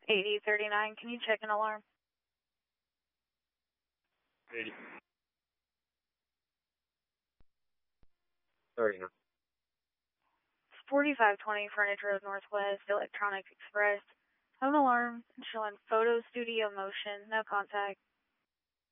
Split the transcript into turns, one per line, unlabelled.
8039, can you check an alarm?
80. Sorry, no.
4520 Frontage Road Northwest, Electronic Express. Home alarm showing photo studio motion, no contact.